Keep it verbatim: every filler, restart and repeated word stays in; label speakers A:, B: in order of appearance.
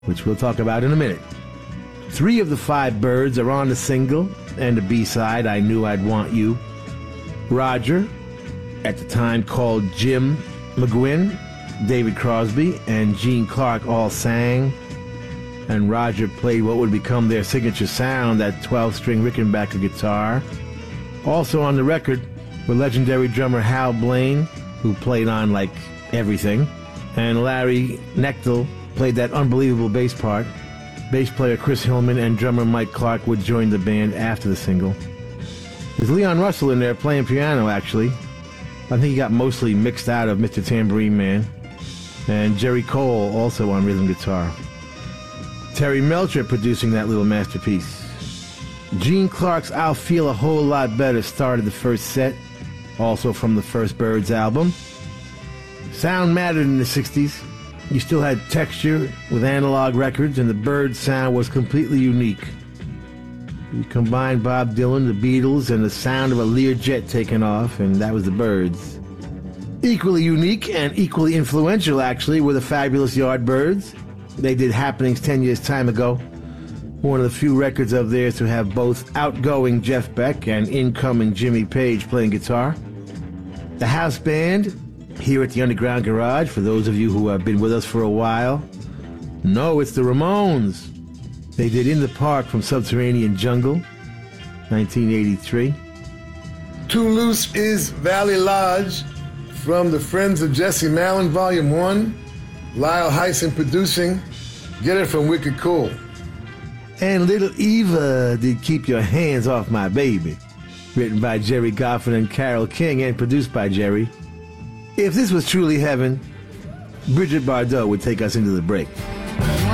A: which we'll talk about in a minute. Three of the five Byrds are on the single and the B-side, I Knew I'd Want You. Roger, at the time called Jim McGuinn, David Crosby, and Gene Clark all sang, and Roger played what would become their signature sound, that twelve-string Rickenbacker guitar. Also on the record were legendary drummer Hal Blaine, who played on like everything, and Larry Knechtel played that unbelievable bass part. Bass player Chris Hillman and drummer Mike Clark would join the band after the single. There's Leon Russell in there playing piano, actually. I think he got mostly mixed out of Mister Tambourine Man. And Jerry Cole also on rhythm guitar. Terry Melcher producing that little masterpiece. Gene Clark's I'll Feel a Whole Lot Better started the first set, also from the first Byrds album. Sound mattered in the sixties. You still had texture with analog records, and the Byrds sound was completely unique. You combined Bob Dylan, the Beatles, and the sound of a Learjet taking off, and that was the Byrds. Equally unique and equally influential, actually, were the Fabulous Yardbirds. They did Happenings ten years time ago, one of the few records of theirs to have both outgoing Jeff Beck and incoming Jimmy Page playing guitar. The house band, here at the Underground Garage, for those of you who have been with us for a while. No, it's the Ramones. They did In the Park from Subterranean Jungle, nineteen eighty-three.
B: Too Loose is Valley Lodge from the Friends of Jesse Malin, Volume one. Lyle Hyson producing. Get It from Wicked Cool.
A: And Little Eva did Keep Your Hands Off My Baby, written by Jerry Goffin and Carole King and produced by Jerry. If this was truly heaven, Bridget Bardot would take us into the break.